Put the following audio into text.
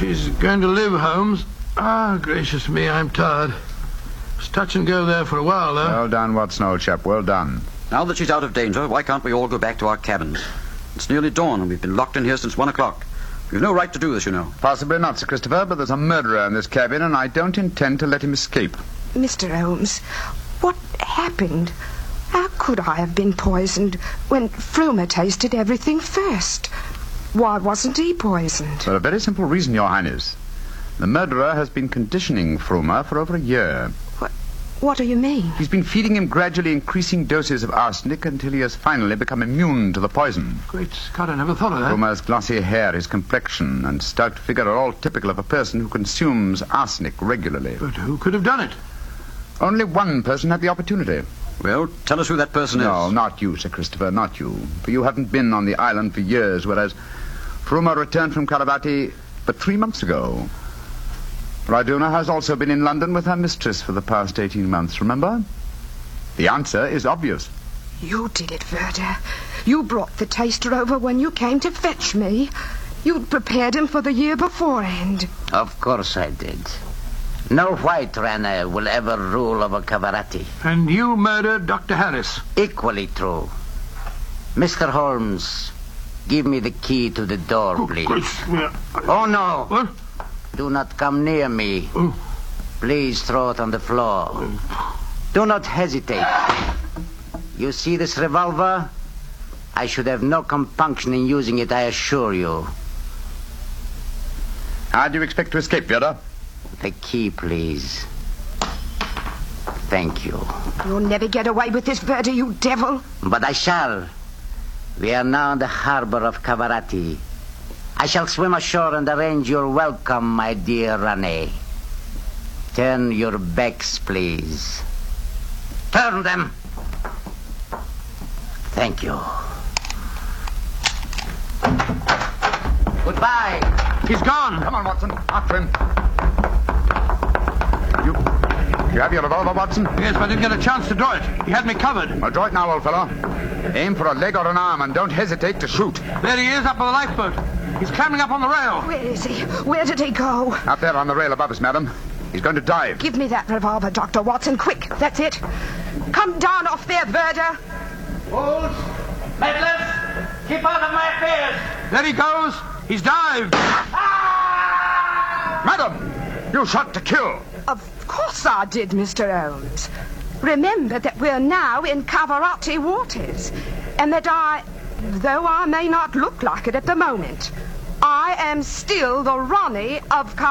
She's going to live, Holmes. Ah, gracious me, I'm tired. It's touch and go there for a while, though. Well done, Watson, old chap, well done. Now that she's out of danger, why can't we all go back to our cabins? It's nearly dawn, and we've been locked in here since 1 o'clock. We've no right to do this, you know. Possibly not, Sir Christopher, but there's a murderer in this cabin, and I don't intend to let him escape. Mr. Holmes, what happened? How could I have been poisoned when Frumer tasted everything first? Why wasn't he poisoned? For a very simple reason, Your Highness. The murderer has been conditioning Frumer for over a year. What do you mean? He's been feeding him gradually increasing doses of arsenic until he has finally become immune to the poison. Great Scott, I never thought of that. Frumer's glossy hair, his complexion, and stout figure are all typical of a person who consumes arsenic regularly. But who could have done it? Only one person had the opportunity. Well, tell us who that person is. No, not you, Sir Christopher, not you. For you haven't been on the island for years, whereas Frumer returned from Caravati but 3 months ago. Raduna has also been in London with her mistress for the past 18 months, remember? The answer is obvious. You did it, Verda. You brought the taster over when you came to fetch me. You'd prepared him for the year beforehand. Of course I did. No white Rana will ever rule over Cavarati. And you murdered Dr. Harris. Equally true. Mr. Holmes, give me the key to the door, please. Oh, no. What? Do not come near me. Please throw it on the floor. Do not hesitate. You see this revolver? I should have no compunction in using it, I assure you. How do you expect to escape, Vera? The key, please. Thank you. You'll never get away with this, Verda, you devil. But I shall. We are now in the harbor of Cavarati. I shall swim ashore and arrange your welcome, my dear Rane. Turn your backs, please. Turn them. Thank you. Goodbye. He's gone. Come on, Watson. After him. You have your revolver, Watson? Yes, but I didn't get a chance to draw it. He had me covered. Well, draw it now, old fellow. Aim for a leg or an arm and don't hesitate to shoot. There he is, up on the lifeboat. He's climbing up on the rail. Where is he? Where did he go? Up there on the rail above us, madam. He's going to dive. Give me that revolver, Dr. Watson, quick. That's it. Come down off there, Verda. Fools! Meddlers! Keep out of my affairs! There he goes. He's dived. Madam, you shot to kill. Of course I did, Mr. Holmes. Remember that we're now in Cavarati waters, and that though I may not look like it at the moment, I am still the Ronnie of Cavarati.